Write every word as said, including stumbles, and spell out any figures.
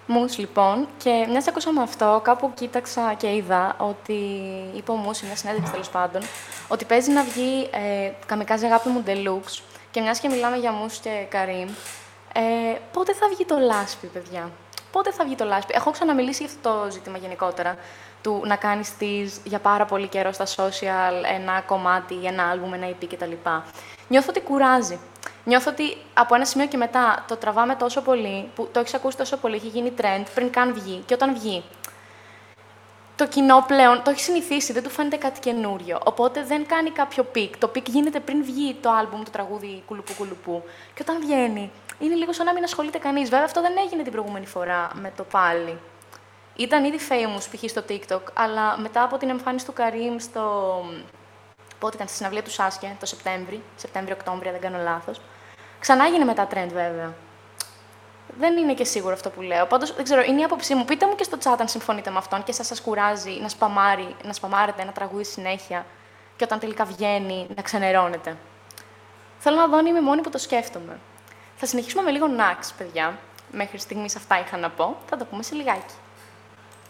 Μους, λοιπόν, και μιας και ακούσαμε αυτό, κάπου κοίταξα και είδα ότι είπε ο Μους, σε μια συνέντευξη τέλος πάντων, ότι παίζει να βγει ε, Καμικάζι Αγάπη μου Deluxe. Και μιας και μιλάμε για Μους και Καρίμ, ε, πότε θα βγει το Λάσπη, παιδιά? Πότε θα βγει το Λάσπη? Έχω ξαναμιλήσει για αυτό το ζήτημα γενικότερα, του να κάνεις tease για πάρα πολύ καιρό στα social, ένα κομμάτι, ένα άλμπουμ, ένα ι πι κτλ. Νιώθω ότι κουράζει. Νιώθω ότι από ένα σημείο και μετά το τραβάμε τόσο πολύ, που το έχεις ακούσει τόσο πολύ, έχει γίνει trend πριν καν βγει. Και όταν βγει, το κοινό πλέον το έχει συνηθίσει, δεν του φαίνεται κάτι καινούριο. Οπότε δεν κάνει κάποιο πικ. Το πικ γίνεται πριν βγει το άλμπουμ, το τραγούδι κουλουπού κουλουπού. Και όταν βγαίνει, είναι λίγο σαν να μην ασχολείται κανείς. Βέβαια, αυτό δεν έγινε την προηγούμενη φορά με το πάλι. Ήταν ήδη famous π.χ. στο TikTok, αλλά μετά από την εμφάνιση του Καρίμ στο. Πότε ήταν, στη συναυλία του Σάσκε, το Σεπτέμβρη, Σεπτέμβρη-Οκτώβρη, αν δεν κάνω λάθος. Ξανά έγινε μετά trend, βέβαια. Δεν είναι και σίγουρο αυτό που λέω. Πάντως, δεν ξέρω, είναι η άποψή μου. Πείτε μου και στο chat αν συμφωνείτε με αυτόν και σας σας κουράζει να, σπαμάρει, να σπαμάρετε ένα τραγούδι συνέχεια και όταν τελικά βγαίνει να ξενερώνετε. Θέλω να δω αν είμαι μόνη που το σκέφτομαι. Θα συνεχίσουμε με λίγο Nax, παιδιά. Μέχρι στιγμής αυτά είχα να πω. Θα το πούμε σε λιγάκι.